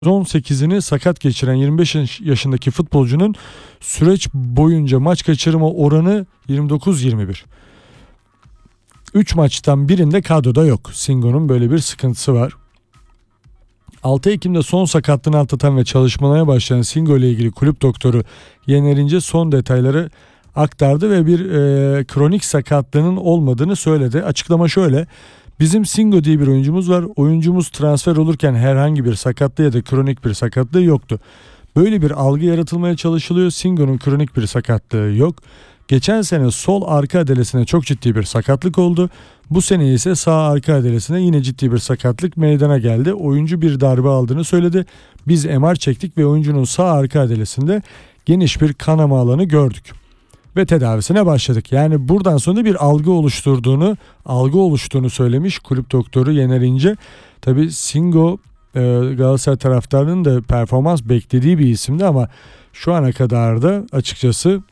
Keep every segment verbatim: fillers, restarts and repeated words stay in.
on sekizini sakat geçiren yirmi beş yaşındaki futbolcunun süreç boyunca maç kaçırma oranı yirmi dokuz yirmi bir. üç maçtan birinde kadroda yok. Singo'nun böyle bir sıkıntısı var. altı Ekim'de son sakatlığını atlatan ve çalışmalara başlayan Singo ile ilgili kulüp doktoru Yener İnce son detayları aktardı ve bir e, kronik sakatlığının olmadığını söyledi. Açıklama şöyle: bizim Singo diye bir oyuncumuz var. Oyuncumuz transfer olurken herhangi bir sakatlığı ya da kronik bir sakatlığı yoktu. Böyle bir algı yaratılmaya çalışılıyor. Singo'nun kronik bir sakatlığı yok. Geçen sene sol arka adelesine çok ciddi bir sakatlık oldu. Bu sene ise sağ arka adelesine yine ciddi bir sakatlık meydana geldi. Oyuncu bir darbe aldığını söyledi. Biz M R çektik ve oyuncunun sağ arka adelesinde geniş bir kanama alanı gördük. Ve tedavisine başladık. Yani buradan sonra bir algı oluşturduğunu, algı oluştuğunu söylemiş kulüp doktoru Yener İnce. Tabii Singo Galatasaray taraftarının da performans beklediği bir isimdi ama şu ana kadar da açıkçası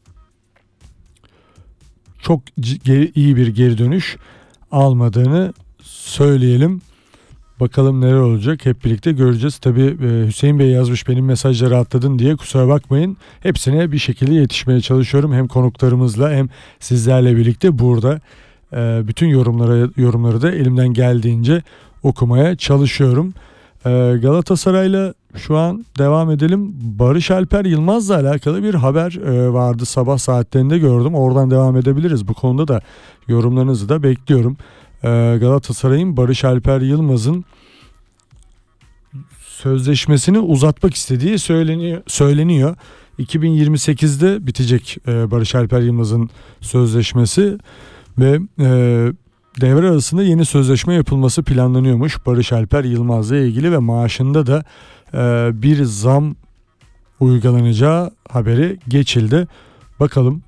çok iyi bir geri dönüş almadığını söyleyelim. Bakalım neler olacak, hep birlikte göreceğiz. Tabii Hüseyin Bey yazmış, benim mesajları atladın diye, kusura bakmayın. Hepsine bir şekilde yetişmeye çalışıyorum. Hem konuklarımızla hem sizlerle birlikte burada bütün yorumlara, yorumları da elimden geldiğince okumaya çalışıyorum. Galatasaray'la şu an devam edelim. Barış Alper Yılmaz'la alakalı bir haber vardı, sabah saatlerinde gördüm. Oradan devam edebiliriz. Bu konuda da yorumlarınızı da bekliyorum. Galatasaray'ın Barış Alper Yılmaz'ın sözleşmesini uzatmak istediği söyleniyor. söyleniyor. iki bin yirmi sekizde bitecek Barış Alper Yılmaz'ın sözleşmesi ve devre arasında yeni sözleşme yapılması planlanıyormuş Barış Alper Yılmaz'la ilgili ve maaşında da bir zam uygulanacağı haberi geçildi. Bakalım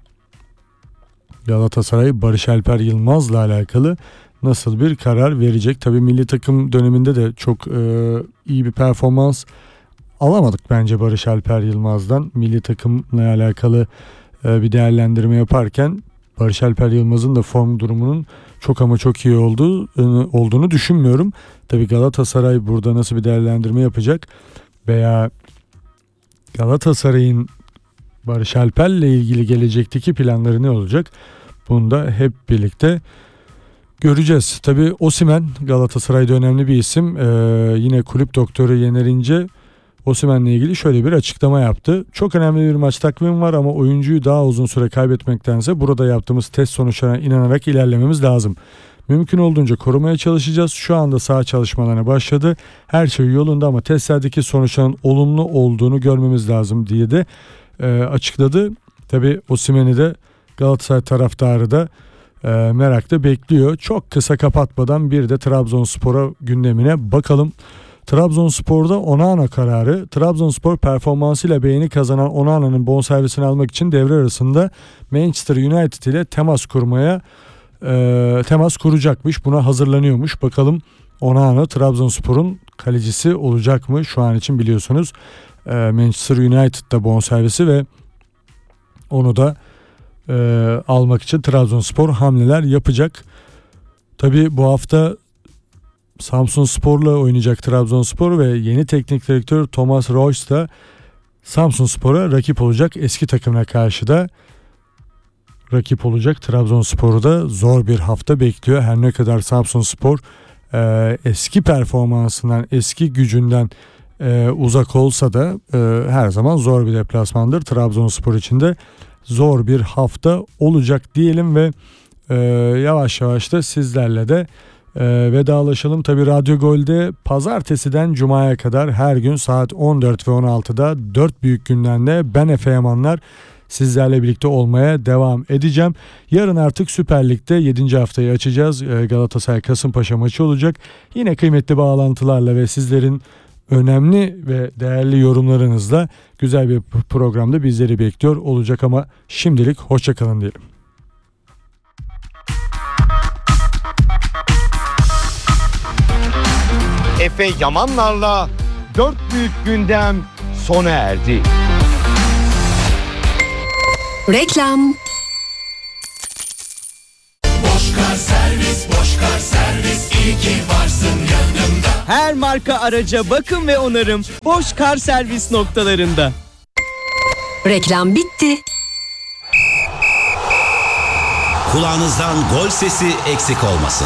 Galatasaray Barış Alper Yılmaz'la alakalı nasıl bir karar verecek? Tabii milli takım döneminde de çok e, iyi bir performans alamadık bence Barış Alper Yılmaz'dan. Milli takımla alakalı e, bir değerlendirme yaparken Barış Alper Yılmaz'ın da form durumunun çok ama çok iyi olduğu, e, olduğunu düşünmüyorum. Tabii Galatasaray burada nasıl bir değerlendirme yapacak veya Galatasaray'ın Barış Alper'le ilgili gelecekteki planları ne olacak? Bunu da hep birlikte göreceğiz. Tabii Osimhen Galatasaray'da önemli bir isim. Ee, yine kulüp doktoru Yener İnce Osimhen'le ilgili şöyle bir açıklama yaptı. Çok önemli bir maç takvimi var ama oyuncuyu daha uzun süre kaybetmektense burada yaptığımız test sonuçlarına inanarak ilerlememiz lazım. Mümkün olduğunca korumaya çalışacağız. Şu anda saha çalışmalarına başladı. Her şey yolunda ama testlerdeki sonuçların olumlu olduğunu görmemiz lazım diye de e, açıkladı. Tabii Osimhen'i de Galatasaray taraftarı da e, merakla bekliyor. Çok kısa kapatmadan bir de Trabzonspor'a gündemine bakalım. Trabzonspor'da Onana kararı. Trabzonspor performansıyla beğeni kazanan Onana'nın bonservisini almak için devre arasında Manchester United ile temas kurmaya e, temas kuracakmış. Buna hazırlanıyormuş. Bakalım Onana Trabzonspor'un kalecisi olacak mı? Şu an için biliyorsunuz e, Manchester United'da bonservisi ve onu da e, almak için Trabzonspor hamleler yapacak. Tabii bu hafta Samsunspor'la oynayacak Trabzonspor ve yeni teknik direktör Thomas Reus da Samsunspor'a rakip olacak. Eski takımına karşı da rakip olacak. Trabzonspor'u da zor bir hafta bekliyor. Her ne kadar Samsunspor e, eski performansından, eski gücünden e, uzak olsa da e, her zaman zor bir deplasmandır. Trabzonspor için de zor bir hafta olacak diyelim ve e, yavaş yavaş da sizlerle de e, vedalaşalım. Tabii Radyo Gol'de pazartesiden cumaya kadar her gün saat on dört ve on altıda dört büyük gündemde ben Efe Yamanlar sizlerle birlikte olmaya devam edeceğim. Yarın artık Süper Lig'de yedinci haftayı açacağız. Galatasaray Kasımpaşa maçı olacak. Yine kıymetli bağlantılarla ve sizlerin önemli ve değerli yorumlarınızla güzel bir programda bizleri bekliyor olacak ama şimdilik hoşça kalın diyelim. Efe Yamanlar'la dört büyük gündem sona erdi. Reklam. Boşkar servis, Boşkar servis, iyi ki varsın yanımda. her marka araca bakım ve onarım Boş Kar Servis noktalarında. Reklam bitti. Kulağınızdan gol sesi eksik olmasın.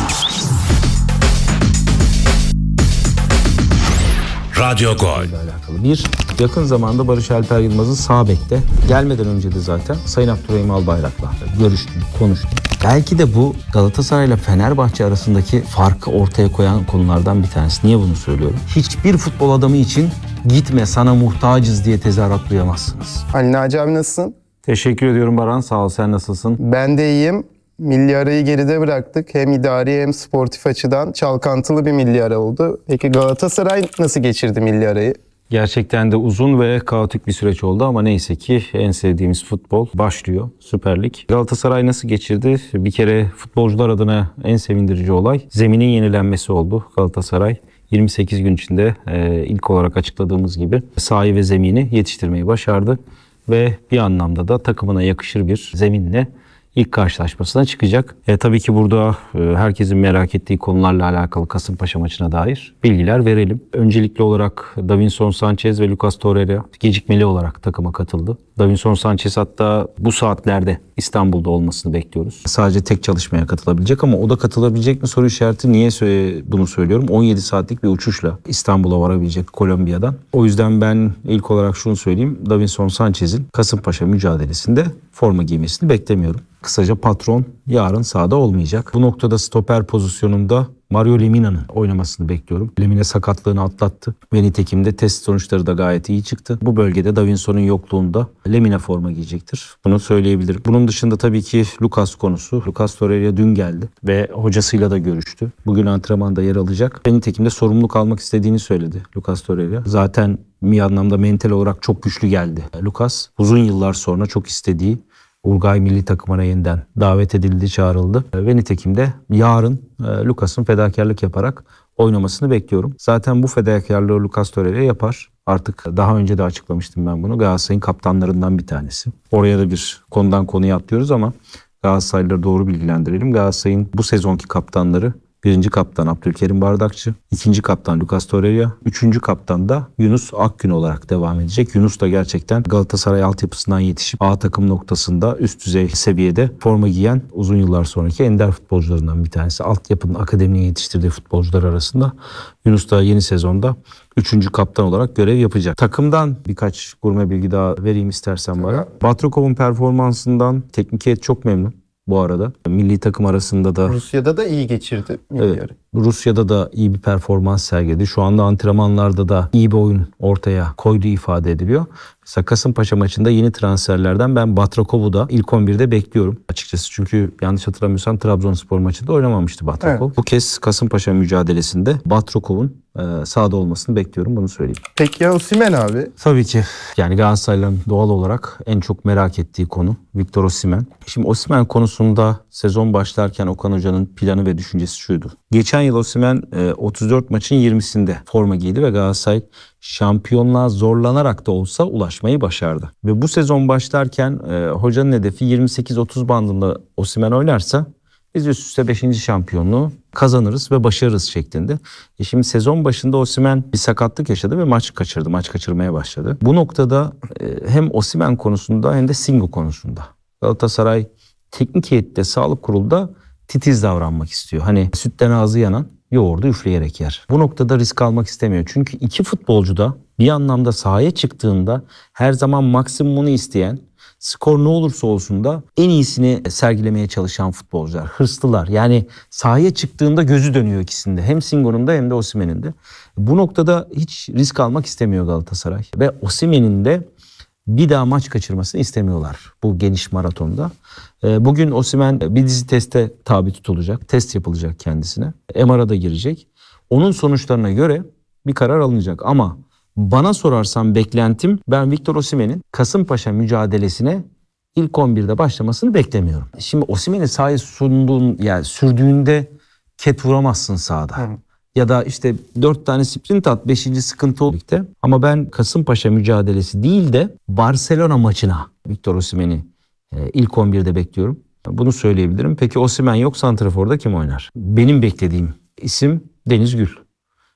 Radyo Gol. Alakalı. Bir, yakın zamanda Barış Alper Yılmaz'ın sağ bekte, gelmeden önce de zaten Sayın Abdurrahim Albayrak'la görüştüm, konuştum. Belki de bu Galatasaray ile Fenerbahçe arasındaki farkı ortaya koyan konulardan bir tanesi. Niye bunu söylüyorum? Hiçbir futbol adamı için gitme sana muhtacız diye tezahürat duyamazsınız. Ali Naci abi nasılsın? Teşekkür ediyorum Baran, sağ ol, sen nasılsın? Ben de iyiyim. Milli arayı geride bıraktık. Hem idari hem sportif açıdan çalkantılı bir milli ara oldu. Peki Galatasaray nasıl geçirdi milli arayı? Gerçekten de uzun ve kaotik bir süreç oldu ama neyse ki en sevdiğimiz futbol başlıyor. Süper Lig. Galatasaray nasıl geçirdi? Bir kere futbolcular adına en sevindirici olay zeminin yenilenmesi oldu. Galatasaray yirmi sekiz gün içinde e, ilk olarak açıkladığımız gibi sahayı ve zemini yetiştirmeyi başardı. Ve bir anlamda da takımına yakışır bir zeminle ilk karşılaşmasına çıkacak. E, tabii ki burada e, herkesin merak ettiği konularla alakalı Kasımpaşa maçına dair bilgiler verelim. Öncelikli olarak Davinson Sanchez ve Lucas Torreira gecikmeli olarak takıma katıldı. Davinson Sanchez hatta bu saatlerde İstanbul'da olmasını bekliyoruz. Sadece tek çalışmaya katılabilecek ama o da katılabilecek mi soru işareti. Niye bunu söylüyorum? on yedi saatlik bir uçuşla İstanbul'a varabilecek Kolombiya'dan. O yüzden ben ilk olarak şunu söyleyeyim. Davinson Sanchez'in Kasımpaşa mücadelesinde forma giymesini beklemiyorum. Kısaca patron yarın sahada olmayacak. Bu noktada stoper pozisyonunda Mario Lemina'nın oynamasını bekliyorum. Lemina sakatlığını atlattı ve nitekim de test sonuçları da gayet iyi çıktı. Bu bölgede Davinson'un yokluğunda Lemina forma giyecektir. Bunu söyleyebilirim. Bunun dışında tabii ki Lucas konusu. Lucas Torreira dün geldi ve hocasıyla da görüştü. Bugün antrenmanda yer alacak. Ve nitekim de sorumluluk almak istediğini söyledi Lucas Torreira. Zaten bir anlamda mental olarak çok güçlü geldi. Lucas uzun yıllar sonra çok istediği Uruguay milli takımına yeniden davet edildi, çağrıldı. Ve nitekim de yarın Lucas'ın fedakarlık yaparak oynamasını bekliyorum. Zaten bu fedakarlığı Lucas Torreira yapar. Artık daha önce de açıklamıştım ben bunu. Galatasaray'ın kaptanlarından bir tanesi. Oraya da bir konudan konuya atlıyoruz ama Galatasaraylıları doğru bilgilendirelim. Galatasaray'ın bu sezonki kaptanları: birinci kaptan Abdülkerim Bardakçı, ikinci kaptan Lucas Torreira, üçüncü kaptan da Yunus Akgün olarak devam edecek. Yunus da gerçekten Galatasaray altyapısından yetişip A takım noktasında üst düzey seviyede forma giyen uzun yıllar sonraki ender futbolcularından bir tanesi. Altyapının akademinin yetiştirdiği futbolcular arasında Yunus da yeni sezonda üçüncü kaptan olarak görev yapacak. Takımdan birkaç gurme bilgi daha vereyim istersen bana. Batrakov'un performansından teknik heyet çok memnun. Bu arada milli takım arasında da Rusya'da da iyi geçirdi milli evet, arayı. Rusya'da da iyi bir performans sergiledi. Şu anda antrenmanlarda da iyi bir oyun ortaya koyduğu ifade ediliyor. Mesela Kasımpaşa maçında yeni transferlerden ben Batrakov'u da ilk on birde bekliyorum açıkçası. Çünkü yanlış hatırlamıyorsam Trabzonspor maçında oynamamıştı Batrakov. Evet. Bu kez Kasımpaşa mücadelesinde Batrakov'un e, sahada olmasını bekliyorum, bunu söyleyeyim. Peki ya Osimhen abi? Tabii ki yani Galatasaraylıların doğal olarak en çok merak ettiği konu Victor Osimhen. Şimdi Osimhen konusunda sezon başlarken Okan Hoca'nın planı ve düşüncesi şuydu. Geçen yıl Osimhen otuz dört maçın yirmisinde forma giydi ve Galatasaray şampiyonluğa zorlanarak da olsa ulaşmayı başardı. Ve bu sezon başlarken e, hocanın hedefi yirmi sekiz otuz bandında Osimhen oynarsa biz üst üste beşinci şampiyonluğu kazanırız ve başarırız şeklinde. E şimdi sezon başında Osimhen bir sakatlık yaşadı ve maç kaçırdı. Maç kaçırmaya başladı. Bu noktada e, hem Osimhen konusunda hem de Singo konusunda Galatasaray teknik heyette, sağlık kurulda titiz davranmak istiyor. Hani sütten ağzı yanan yoğurdu üfleyerek yer. Bu noktada risk almak istemiyor. Çünkü iki futbolcu da bir anlamda sahaya çıktığında her zaman maksimumunu isteyen, skor ne olursa olsun da en iyisini sergilemeye çalışan futbolcular. Hırslılar. Yani sahaya çıktığında gözü dönüyor ikisinde. Hem Singo'nun da hem de Osimhen'in de. Bu noktada hiç risk almak istemiyor Galatasaray. Ve Osimhen'in de bir daha maç kaçırmasını istemiyorlar bu geniş maratonda. Bugün Osimhen bir dizi teste tabi tutulacak. Test yapılacak kendisine. M R'a da girecek. Onun sonuçlarına göre bir karar alınacak. Ama bana sorarsan beklentim, ben Victor Osimhen'in Kasımpaşa mücadelesine ilk on birde başlamasını beklemiyorum. Şimdi Osimhen'i sahaya sunduğun, yani sürdüğünde ket vuramazsın sahada. Hı. Ya da işte dört tane sprint at, beşinci sıkıntı oldu. Ama ben Kasımpaşa mücadelesi değil de Barcelona maçına Victor Osimhen'i ilk on birde bekliyorum. Bunu söyleyebilirim. Peki Osimhen yok, santraforda kim oynar? Benim beklediğim isim Deniz Gül.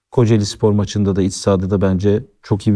Kocaeli Spor maçında da iç sahada da bence çok iyi